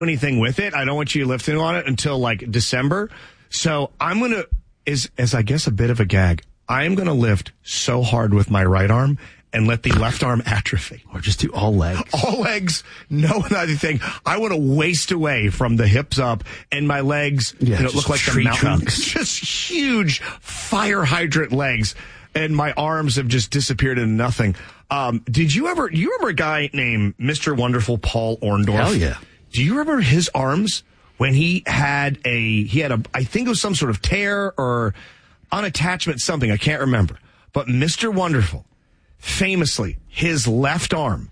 anything with it. I don't want you lifting on it until like December. So I'm going to, as I guess a bit of a gag, I am going to lift so hard with my right arm and let the left arm atrophy. Or just do all legs. All legs, no other thing. I want to waste away from the hips up, and my legs look like the mountain trunks. Just huge fire hydrant legs, and my arms have just disappeared into nothing. Do you remember a guy named Mr. Wonderful Paul Orndorff? Hell yeah. Do you remember his arms when he had I think it was some sort of tear or unattachment, something, I can't remember. But Mr. Wonderful, famously, his left arm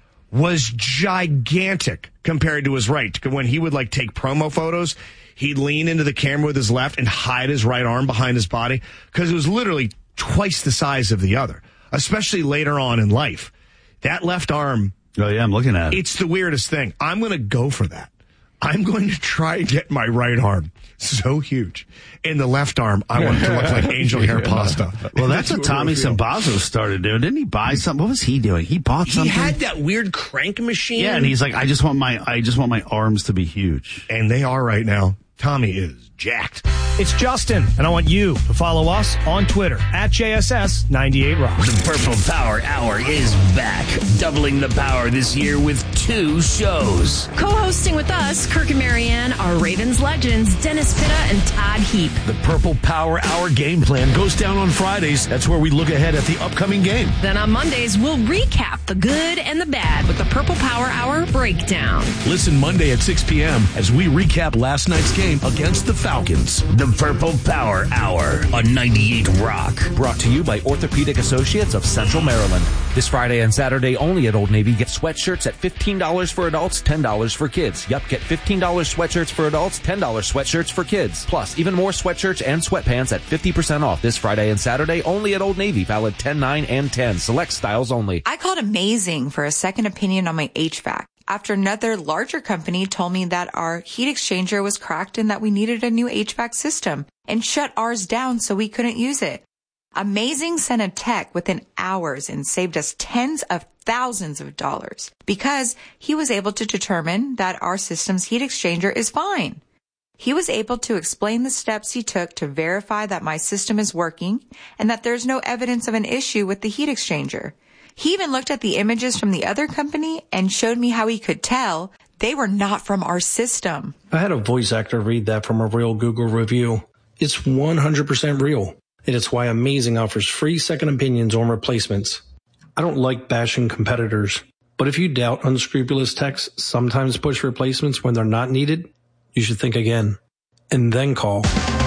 was gigantic compared to his right. When he would like take promo photos, he'd lean into the camera with his left and hide his right arm behind his body because it was literally twice the size of the other, especially later on in life. That left arm. Oh, yeah, I'm looking at it. It's the weirdest thing. I'm going to go for that. I'm going to try and get my right arm so huge. In the left arm, I want it to look like angel hair pasta. Well, that's what Tommy Sambazo started doing. Didn't he buy something? What was he doing? He bought something. He had that weird crank machine. Yeah, and he's like, I just want my arms to be huge. And they are right now. Tommy is jacked. It's Justin, and I want you to follow us on Twitter at JSS98Rock. The Purple Power Hour is back, doubling the power this year with 2 shows. Co-hosting with us, Kirk and Marianne, are Ravens legends Dennis Pitta and Todd Heap. The Purple Power Hour game plan goes down on Fridays. That's where we look ahead at the upcoming game. Then on Mondays, we'll recap the good and the bad with the Purple Power Hour breakdown. Listen Monday at 6 p.m. as we recap last night's game against the Falcons. The Purple Power Hour on 98 Rock. Brought to you by Orthopedic Associates of Central Maryland. This Friday and Saturday only at Old Navy. Get sweatshirts at $15 for adults, $10 for kids. Yup, get $15 sweatshirts for adults, $10 sweatshirts for kids. Plus, even more sweatshirts and sweatpants at 50% off this Friday and Saturday only at Old Navy. Valid 10/9 and 10. Select styles only. I called Amazing for a second opinion on my HVAC after another larger company told me that our heat exchanger was cracked and that we needed a new HVAC system and shut ours down so we couldn't use it. Amazing sent a tech within hours and saved us tens of thousands of dollars because he was able to determine that our system's heat exchanger is fine. He was able to explain the steps he took to verify that my system is working and that there's no evidence of an issue with the heat exchanger. He even looked at the images from the other company and showed me how he could tell they were not from our system. I had a voice actor read that from a real Google review. It's 100% real, and it's why Amazing offers free second opinions on replacements. I don't like bashing competitors, but if you doubt unscrupulous techs sometimes push replacements when they're not needed, you should think again, and then call.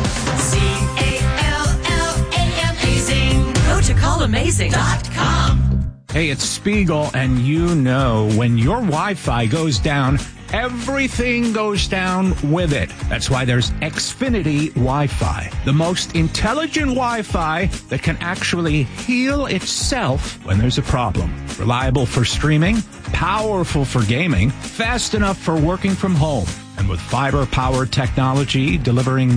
CALLAMAZING. Go to callamazing.com. Hey, it's Spiegel, and you know when your Wi-Fi goes down, everything goes down with it. That's why there's Xfinity Wi-Fi, the most intelligent Wi-Fi that can actually heal itself when there's a problem. Reliable for streaming, powerful for gaming, fast enough for working from home. And with fiber-powered technology delivering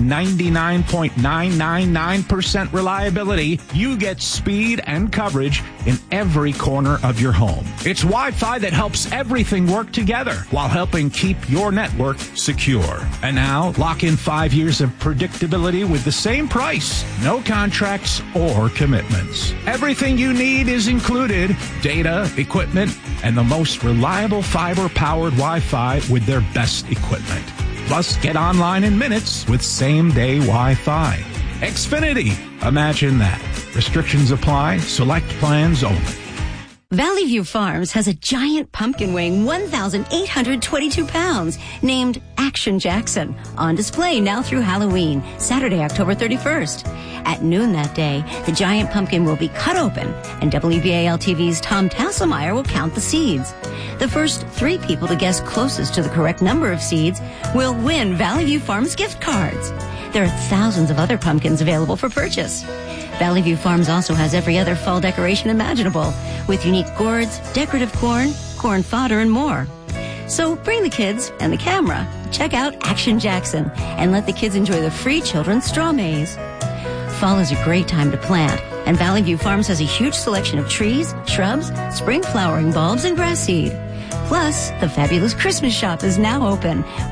99.999% reliability, you get speed and coverage in every corner of your home. It's Wi-Fi that helps everything work together while helping keep your network secure. And now, lock in 5 years of predictability with the same price. No contracts or commitments. Everything you need is included. Data, equipment, and the most reliable fiber-powered Wi-Fi with their best equipment. Plus, get online in minutes with same-day Wi-Fi. Xfinity. Imagine that. Restrictions apply. Select plans only. Valley View Farms has a giant pumpkin weighing 1,822 pounds named Action Jackson on display now through Halloween, Saturday, October 31st. At noon that day, the giant pumpkin will be cut open and WBAL-TV's Tom Tasselmeyer will count the seeds. The first 3 people to guess closest to the correct number of seeds will win Valley View Farms gift cards. There are thousands of other pumpkins available for purchase. Valley View Farms also has every other fall decoration imaginable, with unique gourds, decorative corn, corn fodder, and more. So bring the kids and the camera, check out Action Jackson, and let the kids enjoy the free children's straw maze. Fall is a great time to plant, and Valley View Farms has a huge selection of trees, shrubs, spring flowering bulbs, and grass seed. Plus, the fabulous Christmas shop is now open.